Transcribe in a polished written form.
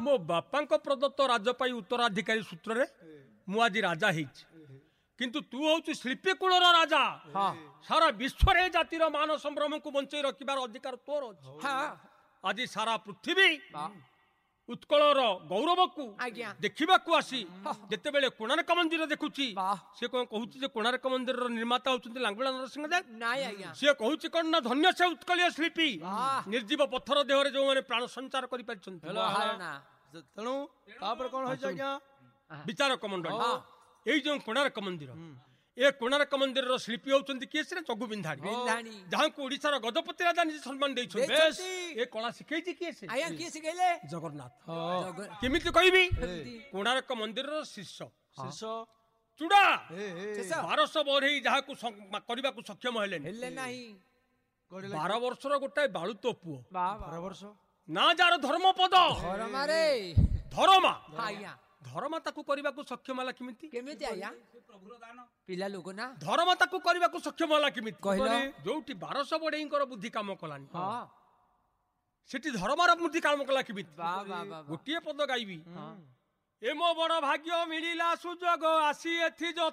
मो बापा प्रदत्त राजपाई उत्तराधिकारी सूत्र रे मु आज राजा ହେଇଛି किंतु तू हूँ शिल्पी कूलर राजा सारा विश्व रे जातिर मान संभ्रम को बंचाई रखिबार अधिकार तोर अछि आज सारा पृथ्वी उत्कलर गौरव को देखा आसी जिते बेले कोणार्क मंदिर देखुची से कौन कहूँ कोणार्क मंदिर निर्माता होती लांगुला नरसिंह देव सी कहूँ कौन ना धन्य से उत्कलीय शिल्पी निर्जीव पत्थर देहरे जो मैंने प्राण संचार कर तेणु कौन विचारक मंडल यही जो कोणार्क मंदिर ए कोणार्क मंदिर शिल्पी होती किए से चगु बिंधाणी जहाँ को ओडिशार गजपति राजा निजे सम्मान ए कला शिखई किए से जगन्नाथ केमिति कहबी कोणार्क मंदिर शिष्य चूड़ा 1200 बरही जहाँ को करने को सक्षम हेले 12 वर्षर गोटाए बालुतो पुओ 12 वर्ष ना जार धर्मपद धर्मा धर्मा ताकू करने को सक्षम है किमिति पिला लोक ना धर्मा ताकू करने को सक्षम है किमिति जोटी 1200 बड़ेईंकर बुद्धि काम कलानी सेठी धर्मार बुद्धि काम कला किमिति गोटे पद गाइबी ए मो बड़ भाग्य मिलिला सुजोग आसी एथि जो